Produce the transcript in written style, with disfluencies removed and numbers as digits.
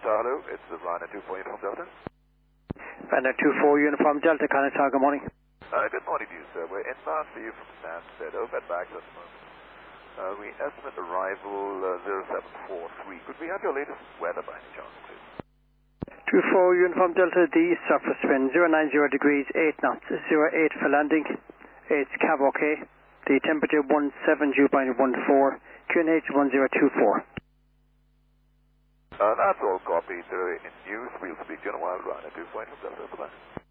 hello. It's Ryanair 24 Uniform Delta. Ryanair 24 Uniform Delta, Canada, good morning. Good morning to you, sir. We're inbound for you from Stansted, over at Baghdad at the moment. We estimate arrival 0743. Could we have your latest weather by any chance, please? 24 Uniform Delta, the surface wind 090 degrees, 8 knots, 08 for landing. It's cab okay. The temperature 17.14, QNH 1024. That's all copied. In use, we'll speak to you in a while, Ryanair 24 Delta. Bye-bye.